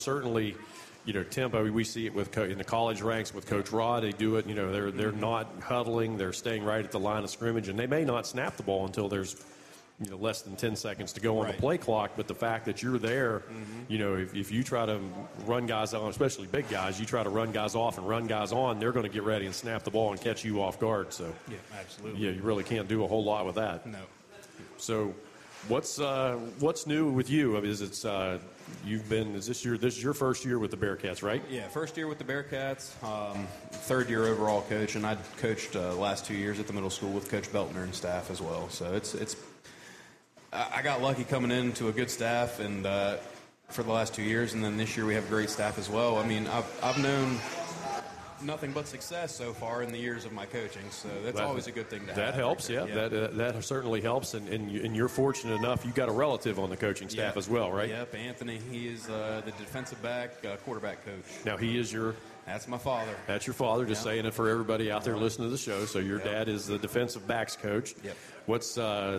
certainly, tempo. We see it with in the college ranks with Coach Rod. They do it. They're not huddling. They're staying right at the line of scrimmage, and they may not snap the ball until there's less than 10 seconds to go on the play clock. But the fact that you're there, if you try to run guys on, especially big guys, you try to run guys off and run guys on, they're going to get ready and snap the ball and catch you off guard. So yeah, absolutely. Yeah, you really can't do a whole lot with that. No. So what's new with you? I mean, is this your first year with the Bearcats, right? Yeah, first year with the Bearcats, third year overall coach, and I coached the last 2 years at the middle school with Coach Beltner and staff as well. So I got lucky coming into a good staff and for the last 2 years, and then this year we have great staff as well. I mean, I've known nothing but success so far in the years of my coaching, so that's always a good thing to have. That helps, yeah. That certainly helps, and you're fortunate enough you got a relative on the coaching staff as well, right? Yep, Anthony. He is the defensive back, quarterback coach. Now he is your... That's my father. That's your father, just saying it for everybody out there listening to the show. So your dad is the defensive backs coach. Yep. What's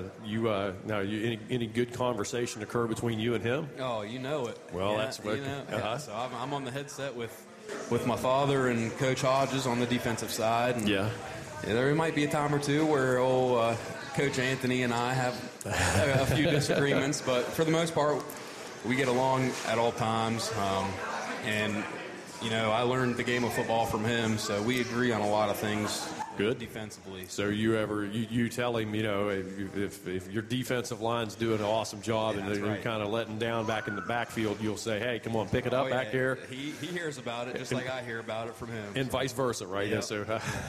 any good conversation occur between you and him? Oh, you know it. Well, that's what... So I'm on the headset with my father and Coach Hodges on the defensive side. And there might be a time or two where Coach Anthony and I have a few disagreements, but for the most part, we get along at all times. And I learned the game of football from him, so we agree on a lot of things. Good Defensively. So you tell him, if your defensive line's doing an awesome job and they're kind of letting down back in the backfield, you'll say, hey, come on, pick it up back here. He hears about it just like I hear about it from him. And vice versa, right? Yep. So,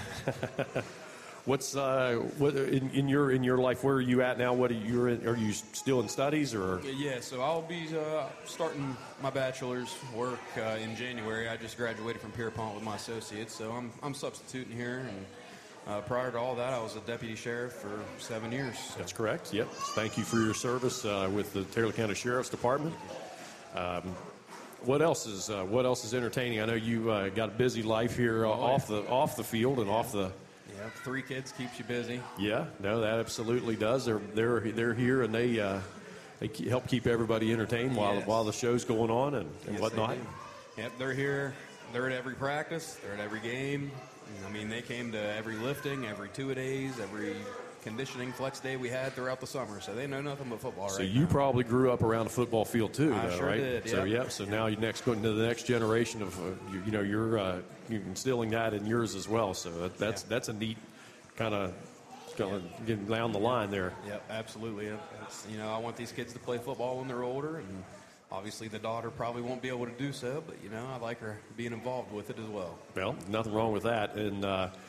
what in your life? Where are you at now? Are you still in studies or? Yeah, so I'll be starting my bachelor's work in January. I just graduated from Pierpont with my associates, so I'm substituting here. And prior to all that, I was a deputy sheriff for 7 years. So. That's correct. Yep. Thank you for your service with the Taylor County Sheriff's Department. What else is entertaining? I know you got a busy life here off the field and off the. Yeah, 3 kids keeps you busy. Yeah, no, that absolutely does. They're here and they help keep everybody entertained while the show's going on and whatnot. Yep, they're here. They're at every practice. They're at every game. I mean, they came to every lifting, every 2-a-days, every conditioning flex day we had throughout the summer. So they know nothing but football. So you probably grew up around a football field too, I sure right? did. So So now you're going into the next generation of you're instilling that in yours as well. So that's a neat kind of getting down the line there. Yep, absolutely. I want these kids to play football when they're older, and obviously the daughter probably won't be able to do so, but I like her being involved with it as well. Well, nothing wrong with that. And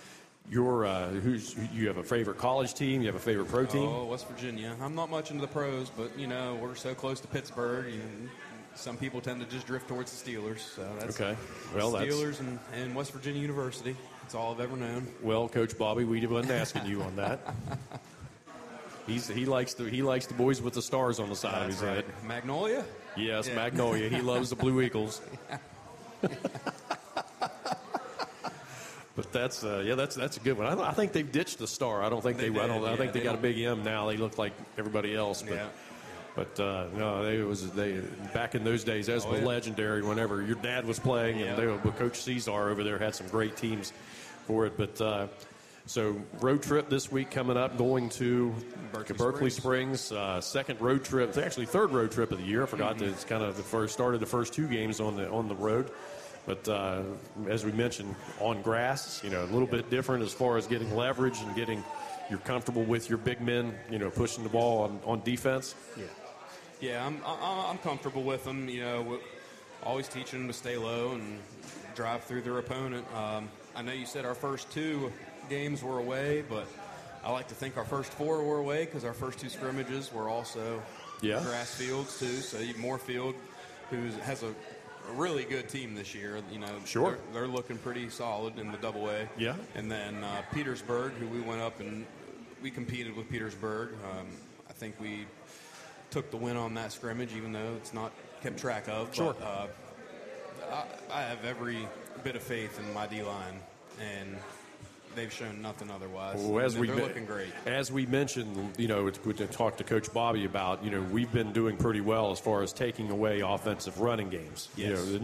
you have a favorite college team? You have a favorite pro team? Oh, West Virginia. I'm not much into the pros, but we're so close to Pittsburgh. Some people tend to just drift towards the Steelers. So that's okay. Well, Steelers and West Virginia University. That's all I've ever known. Well, Coach Bobby, we wasn't asking you on that. He likes the boys with the stars on the side of his head. Magnolia? Yes, yeah. Magnolia. He loves the Blue Eagles. But that's a good one. I think they've ditched the star. I don't think they think they got a big M now. They look like everybody else. But they back in those days, as was legendary. Whenever your dad was playing, and Coach Cesar over there had some great teams for it. But so road trip this week coming up, going to Berkeley Springs. Second road trip. It's actually third road trip of the year. I forgot that it's kind of started the first 2 games on the road. But as we mentioned, on grass, a little bit different as far as getting leverage and you're comfortable with your big men, pushing the ball on defense. Yeah, I'm comfortable with them. Always teaching them to stay low and drive through their opponent. I know you said our first 2 games were away, but I like to think our first 4 were away because our first 2 scrimmages were also grass fields too. So Moorfield, who has a really good team this year, Sure. They're looking pretty solid in the double A. Yeah. And then Petersburg, who we went up and we competed with Petersburg. I think we took the win on that scrimmage, even though it's not kept track of. Sure. But I have every bit of faith in my D-line, and they've shown nothing otherwise. Well, They're looking great. As we mentioned, it's good to talk to Coach Bobby about, we've been doing pretty well as far as taking away offensive running games. Yes.